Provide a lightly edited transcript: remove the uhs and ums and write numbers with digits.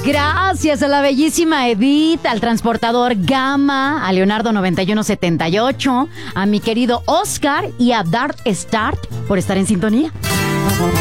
Gracias a la bellísima Edith, al transportador Gama, a Leonardo 9178, a mi querido Oscar y a Dart Start por estar en sintonía.